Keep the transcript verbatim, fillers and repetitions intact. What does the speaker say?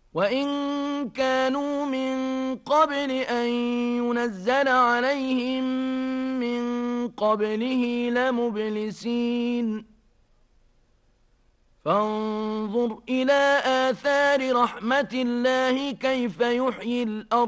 وإن كانوا من قبل أن ينزل عليهم من قبله لمبلسين فانظر إلى آثار رحمة الله كيف يحيي الأرض